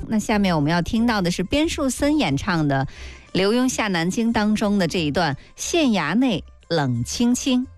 那下面我们要听到的是边树森演唱的《刘墉下南京》当中的这一段县衙内冷清清。